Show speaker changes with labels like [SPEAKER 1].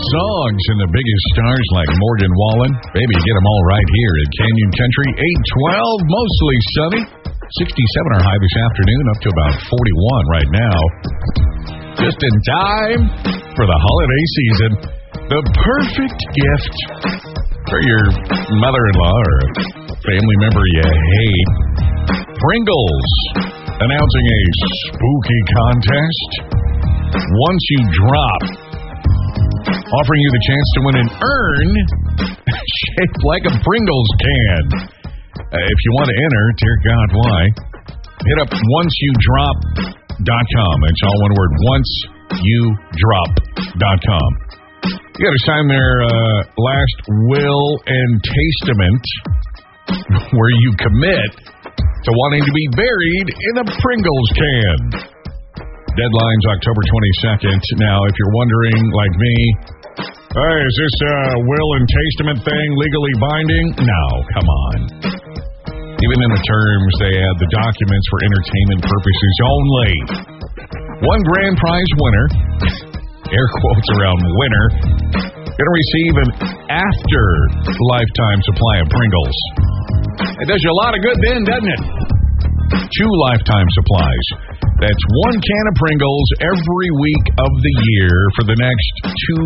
[SPEAKER 1] songs and the biggest stars like Morgan Wallen. Baby, get them all right here at Canyon Country. 812, mostly sunny. 67 our high this afternoon, up to about 41 right now. Just in time for the holiday season. The perfect gift for your mother-in-law or a family member you hate. Pringles announcing a spooky contest. Once You Drop, offering you the chance to win an urn shaped like a Pringles can. If you want to enter, dear God, why? Hit up onceyoudrop.com. It's all one word, onceyoudrop.com. You got to sign their last will and testament where you commit to wanting to be buried in a Pringles can. Deadline's October 22nd. Now, if you're wondering, like me, hey, is this will and testament thing legally binding? No, come on. Even in the terms, they add the documents for entertainment purposes only. One grand prize winner, air quotes around winner, going to receive an after lifetime supply of Pringles. It does you a lot of good then, doesn't it? 2 lifetime supplies. That's 1 can of Pringles every week of the year for the next 2